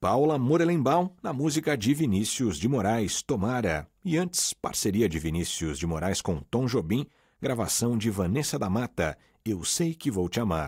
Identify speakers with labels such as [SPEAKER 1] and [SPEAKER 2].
[SPEAKER 1] Paula Morelenbaum, na música de Vinícius de Moraes, Tomara. E antes, parceria de Vinícius de Moraes com Tom Jobim, gravação de Vanessa da Mata, Eu Sei Que Vou Te Amar.